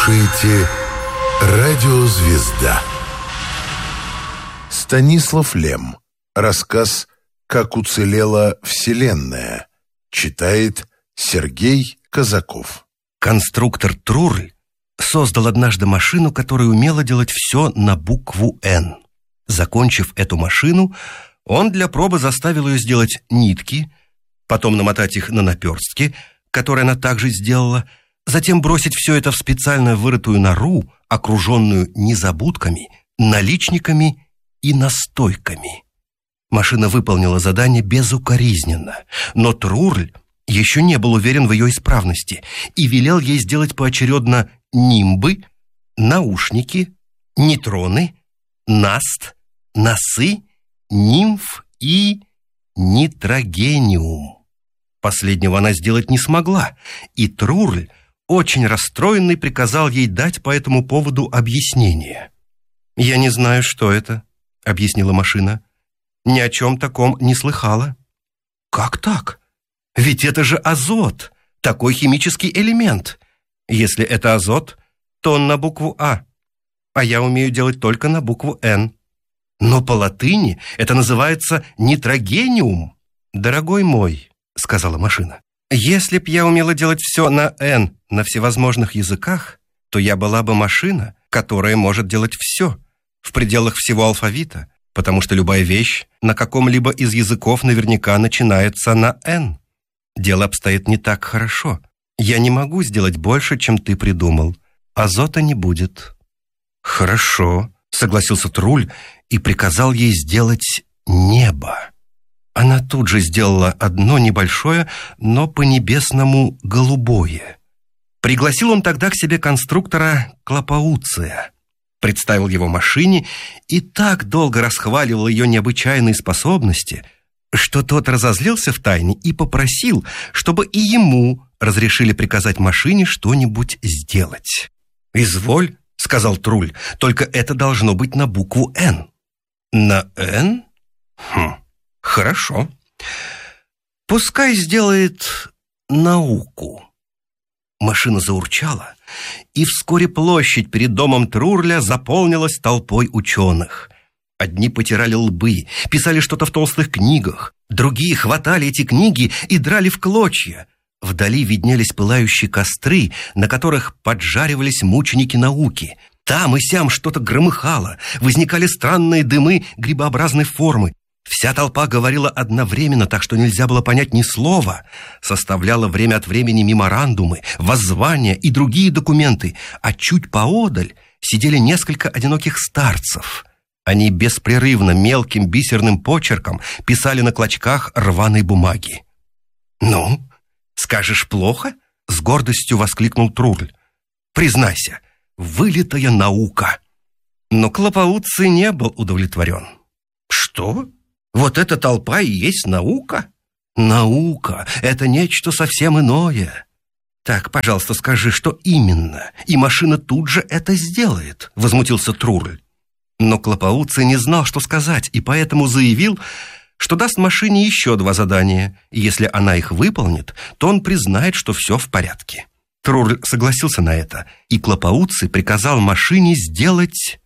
слушаете «Радио Звезда». Станислав Лем. Рассказ «Как уцелела Вселенная». Читает Сергей Казаков. Конструктор Трурль создал однажды машину, которая умела делать все на букву «Н». Закончив эту машину, он для пробы заставил ее сделать нитки, потом намотать их на наперстки, которые она также сделала, затем бросить все это в специально вырытую нору, окруженную незабудками, наличниками и настойками. Машина выполнила задание безукоризненно, но Трурль еще не был уверен в ее исправности и велел ей сделать поочередно нимбы, наушники, нейтроны, наст, носы, нимф и нитрогениум. Последнего она сделать не смогла, и Трурль, очень расстроенный, приказал ей дать по этому поводу объяснение. «Я не знаю, что это», — объяснила машина. «Ни о чем таком не слыхала». «Как так? Ведь это же азот, такой химический элемент. Если это азот, то он на букву А я умею делать только на букву Н. Но по латыни это называется нитрогениум». «Дорогой мой», — сказала машина, «если б я умела делать все на «Н» на всевозможных языках, то я была бы машина, которая может делать все в пределах всего алфавита, потому что любая вещь на каком-либо из языков наверняка начинается на «Н». Дело обстоит не так хорошо. Я не могу сделать больше, чем ты придумал. Азота не будет». «Хорошо», — согласился Трурль и приказал ей сделать небо. Она тут же сделала одно небольшое, но по-небесному голубое. Пригласил он тогда к себе конструктора Клопауция, представил его машине и так долго расхваливал ее необычайные способности, что тот разозлился втайне и попросил, чтобы и ему разрешили приказать машине что-нибудь сделать. «Изволь», — сказал Трурль, — «только это должно быть на букву «Н». «На «Н»? Хорошо. Пускай сделает науку». Машина заурчала, и вскоре площадь перед домом Трурля заполнилась толпой ученых. Одни потирали лбы, писали что-то в толстых книгах, другие хватали эти книги и драли в клочья. Вдали виднелись пылающие костры, на которых поджаривались мученики науки. Там и сям что-то громыхало, возникали странные дымы грибообразной формы. Вся толпа говорила одновременно, так что нельзя было понять ни слова, составляла время от времени меморандумы, воззвания и другие документы, а чуть поодаль сидели несколько одиноких старцев. Они беспрерывно мелким бисерным почерком писали на клочках рваной бумаги. «Ну, скажешь, плохо?» — с гордостью воскликнул Трурль. «Признайся, вылитая наука». Но Клопауций не был удовлетворен. «Что? Вот эта толпа и есть наука? Наука — это нечто совсем иное. Так, пожалуйста, скажи, что именно, и машина тут же это сделает», — возмутился Трурль. Но Клопауций не знал, что сказать, и поэтому заявил, что даст машине еще 2 задания, и если она их выполнит, то он признает, что все в порядке. Трурль согласился на это, и Клопауций приказал машине сделать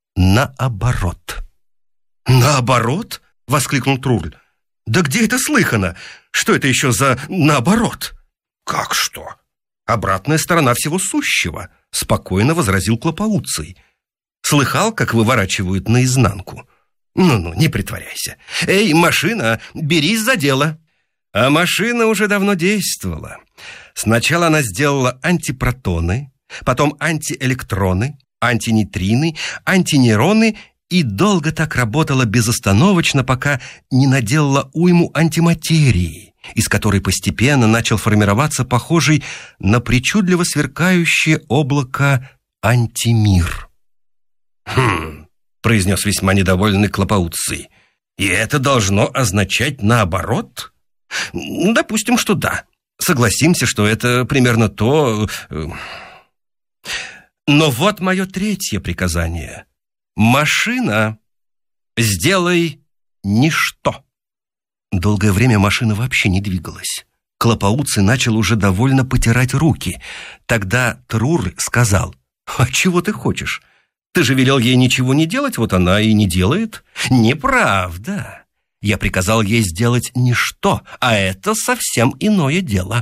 наоборот. «Наоборот?» — воскликнул Трурль. «Да где это слыхано? Что это еще за наоборот?» «Как что? Обратная сторона всего сущего», — спокойно возразил Клопауций. «Слыхал, как выворачивают наизнанку? Ну, не притворяйся. Эй, машина, берись за дело». А машина уже давно действовала. Сначала она сделала антипротоны, потом антиэлектроны, антинейтрины, антинейроны и долго так работала безостановочно, пока не наделала уйму антиматерии, из которой постепенно начал формироваться похожий на причудливо сверкающее облако антимир. Произнес весьма недовольный Клопауций. «И это должно означать наоборот?» «Допустим, что да. Согласимся, что это примерно то. Но вот мое 3-е приказание. Машина, сделай ничто». Долгое время машина вообще не двигалась. Клопауций начал уже довольно потирать руки. Тогда Трурль сказал: А чего ты хочешь? Ты же велел ей ничего не делать, вот она и не делает. Неправда. Я приказал ей сделать ничто, а это совсем иное дело.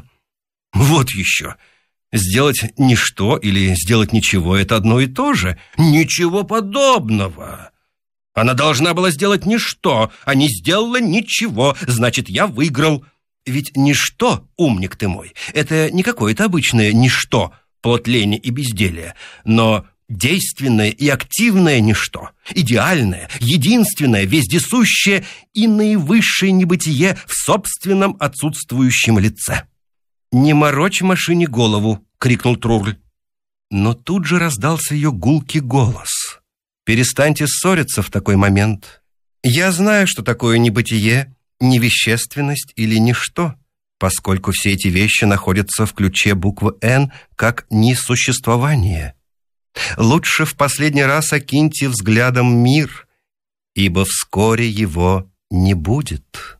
Вот еще. Сделать ничто или сделать ничего – это одно и то же. Ничего подобного. Она должна была сделать ничто, а не сделала ничего. Значит, я выиграл. Ведь ничто, умник ты мой, это не какое-то обычное ничто, плод лени и безделия, но действенное и активное ничто, идеальное, единственное, вездесущее и наивысшее небытие в собственном отсутствующем лице. «Не морочь машине голову!» — крикнул Трурль. Но тут же раздался ее гулкий голос. «Перестаньте ссориться в такой момент. Я знаю, что такое небытие, невещественность или ничто, поскольку все эти вещи находятся в ключе буквы «Н» как несуществование. Лучше в последний раз окиньте взглядом мир, ибо вскоре его не будет».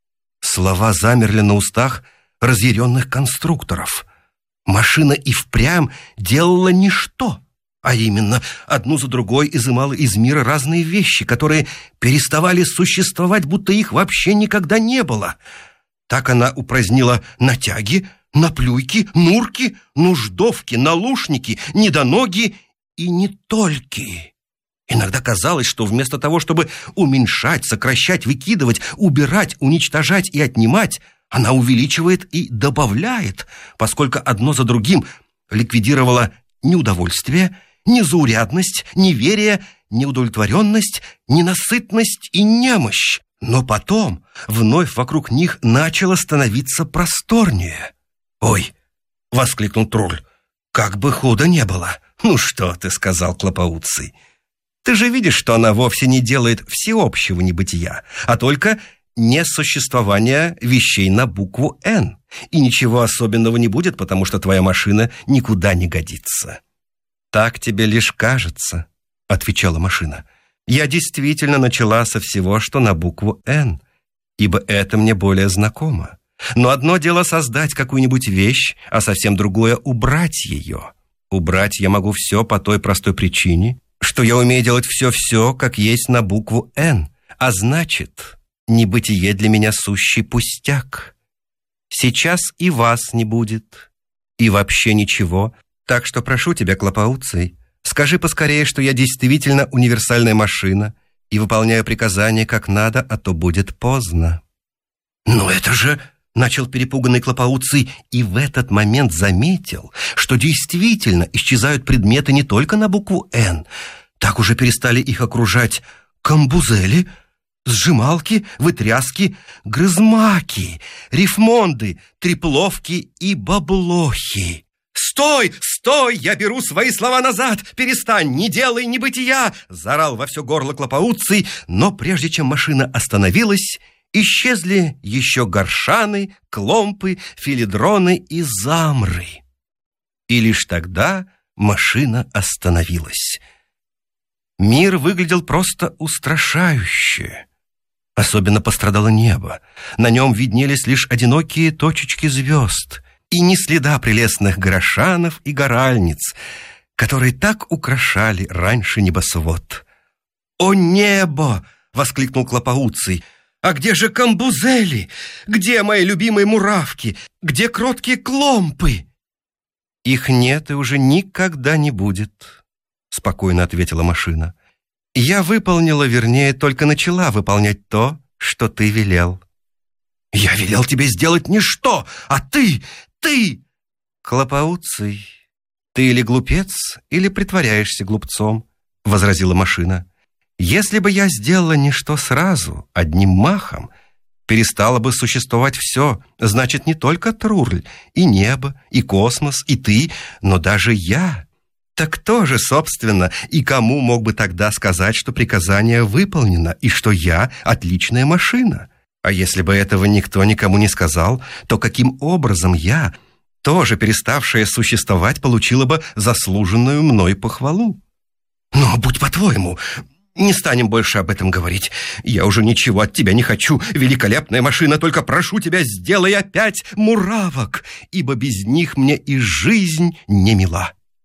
Слова замерли на устах разъяренных конструкторов. Машина и впрямь делала ничто, а именно одну за другой изымала из мира разные вещи, которые переставали существовать, будто их вообще никогда не было. Так она упразднила натяги, наплюйки, нурки, нуждовки, налушники, недоноги и нетольки. Иногда казалось, что вместо того, чтобы уменьшать, сокращать, выкидывать, убирать, уничтожать и отнимать, она увеличивает и добавляет, поскольку одно за другим ликвидировала неудовольствие, незаурядность, неверие, неудовлетворенность, ненасытность и немощь. Но потом вновь вокруг них начало становиться просторнее. «Ой!» — воскликнул Трурль. «Как бы худо не было!» «Ну что ты», — сказал Клопоуций. «Ты же видишь, что она вовсе не делает всеобщего небытия, а только несуществования вещей на букву «Н». И ничего особенного не будет, потому что твоя машина никуда не годится». «Так тебе лишь кажется», — отвечала машина. «Я действительно начала со всего, что на букву «Н», ибо это мне более знакомо. Но одно дело создать какую-нибудь вещь, а совсем другое — убрать ее. Убрать я могу все по той простой причине, что я умею делать все-все, как есть на букву «Н», а значит, небытие для меня сущий пустяк. Сейчас и вас не будет, и вообще ничего. Так что прошу тебя, Клопоуций, скажи поскорее, что я действительно универсальная машина и выполняю приказания как надо, а то будет поздно». «Но это же...» — начал перепуганный Клопоуций и в этот момент заметил, что действительно исчезают предметы не только на букву «Н». Так уже перестали их окружать камбузели, сжималки, вытряски, грызмаки, рифмонды, трепловки и баблохи. «Стой! Стой! Я беру свои слова назад! Перестань! Не делай небытия!» — заорал во все горло Клопоуций, но прежде чем машина остановилась, исчезли еще горшаны, кломпы, филидроны и замры. И лишь тогда машина остановилась. Мир выглядел просто устрашающе. Особенно пострадало небо. На нем виднелись лишь одинокие точечки звезд и ни следа прелестных горошанов и горальниц, которые так украшали раньше небосвод. «О небо!» — воскликнул Клопоуций. «А где же камбузели? Где мои любимые муравки? Где кроткие кломпы?» «Их нет и уже никогда не будет», — спокойно ответила машина. «Я выполнила, вернее, только начала выполнять то, что ты велел». «Я велел тебе сделать ничто, а ты... «Клопоуций, ты или глупец, или притворяешься глупцом», — возразила машина. «Если бы я сделала ничто сразу, одним махом, перестало бы существовать все, значит, не только Трурль, и небо, и космос, и ты, но даже я. Так кто же, собственно, и кому мог бы тогда сказать, что приказание выполнено, и что я отличная машина? А если бы этого никто никому не сказал, то каким образом я, тоже переставшая существовать, получила бы заслуженную мной похвалу? Но будь по-твоему, не станем больше об этом говорить. Я уже ничего от тебя не хочу, великолепная машина, только прошу тебя, сделай опять муравок, ибо без них мне и жизнь не мила».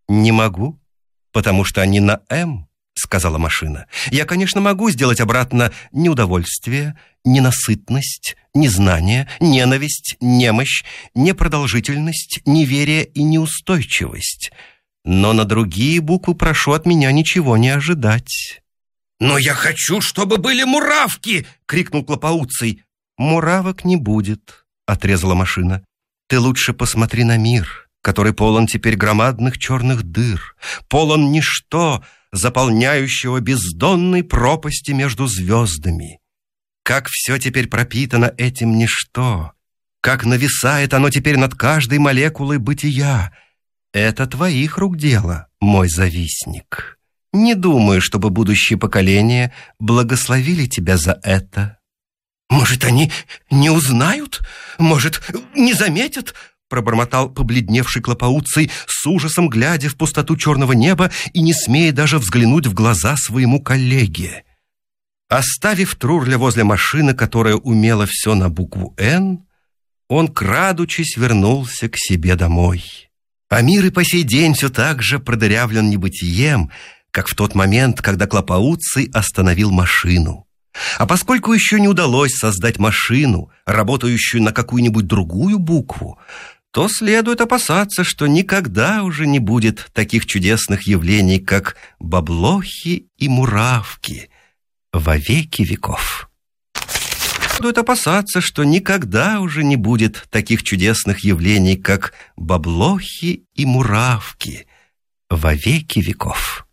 Не могу, потому что они на «М», сказала машина. Я, конечно, могу сделать обратно неудовольствие, ненасытность, незнание, ненависть, немощь, непродолжительность, неверие и неустойчивость. Но на другие буквы прошу от меня ничего не ожидать. «Но я хочу, чтобы были муравки!» — крикнул Клопауций. «Муравок не будет», — отрезала машина. «Ты лучше посмотри на мир, который полон теперь громадных черных дыр, полон ничто, заполняющего бездонной пропасти между звездами. Как все теперь пропитано этим ничто, как нависает оно теперь над каждой молекулой бытия. Это твоих рук дело, мой завистник. Не думаю, чтобы будущие поколения благословили тебя за это». «Может, они не узнают? Может, не заметят?» пробормотал побледневший Клопауций, с ужасом глядя в пустоту черного неба и не смея даже взглянуть в глаза своему коллеге. Оставив Трурля возле машины, которая умела все на букву «Н», он, крадучись, вернулся к себе домой. А мир и по сей день все так же продырявлен небытием, как в тот момент, когда Клопауций остановил машину. А поскольку еще не удалось создать машину, работающую на какую-нибудь другую букву, то следует опасаться, что никогда уже не будет таких чудесных явлений, как баблохи и муравки, во веки веков. Следует опасаться, что никогда уже не будет таких чудесных явлений, как баблохи и муравки, во веки веков.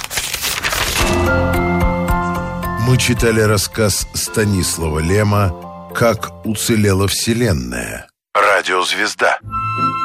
Мы читали рассказ Станислава Лема «Как уцелела Вселенная». Радиозвезда.